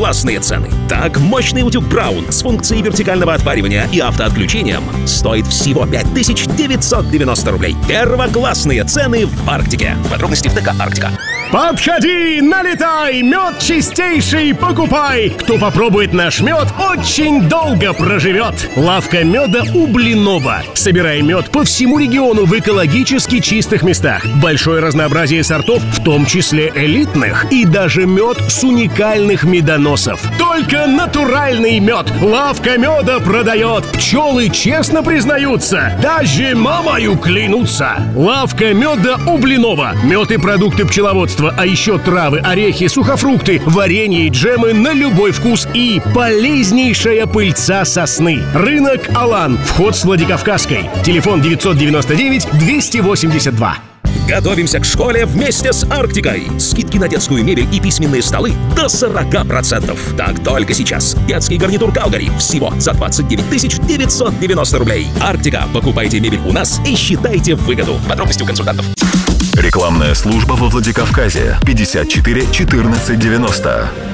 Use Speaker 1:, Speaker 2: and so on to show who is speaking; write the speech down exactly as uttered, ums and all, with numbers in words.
Speaker 1: классные цены. Так, мощный утюг Браун с функцией вертикального отпаривания и автоотключением стоит всего пять тысяч девятьсот девяносто рублей. Первоклассные цены в Арктике. Подробности в ТК «Арктика».
Speaker 2: Подходи, налетай, мед чистейший покупай. Кто попробует наш мед, очень долго проживет. Лавка меда у Блинова. Собирай мед по всему региону в экологически чистых местах. Большое разнообразие сортов, в том числе элитных. И даже мед с уникальных медоносов. Только натуральный мед. Лавка меда продает. Пчелы честно признаются. Даже мамою клянутся. Лавка меда у Блинова. Мед и продукты пчеловодства, а еще травы, орехи, сухофрукты, варенье и джемы на любой вкус и полезнейшая пыльца сосны. Рынок Алан. Вход с Владикавказской. Телефон девятьсот девяносто девять двести восемьдесят два.
Speaker 1: Готовимся к школе вместе с Арктикой. Скидки на детскую мебель и письменные столы до сорок процентов. Так только сейчас. Детский гарнитур Калгари всего за двадцать девять тысяч девятьсот девяносто рублей. Арктика. Покупайте мебель у нас и считайте выгоду. Подробности у консультантов.
Speaker 3: Рекламная служба во Владикавказе. пятьдесят четыре четырнадцать девяносто.